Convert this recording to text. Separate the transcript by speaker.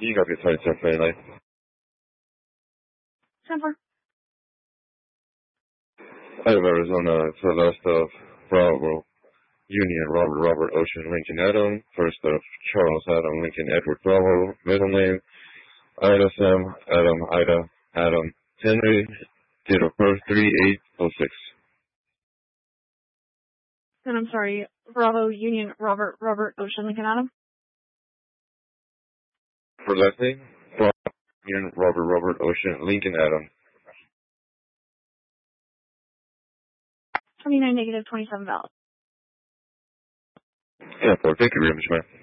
Speaker 1: You got your flight set for tonight.
Speaker 2: 10-4.
Speaker 1: Out of Arizona, Celeste of Bravo, Union, Robert, Ocean, Lincoln, Adam. First of Charles, Adam, Lincoln, Edward, Bravo. Middle name, Ida, Sam, Adam, Ida, Adam, Henry. Date of birth, 3/8/06.
Speaker 2: And I'm sorry, Bravo, Union, Robert, Ocean, Lincoln, Adam.
Speaker 1: For last name, Bravo, Union, Robert, Ocean, Lincoln, Adam.
Speaker 2: 29 negative 27 valid.
Speaker 1: Yeah, thank you very much, man.